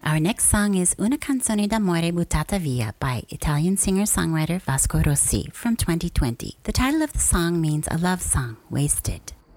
Our next song is Una canzone d'amore buttata via by Italian singer-songwriter Vasco Rossi from 2020. The title of the song means a love song, wasted.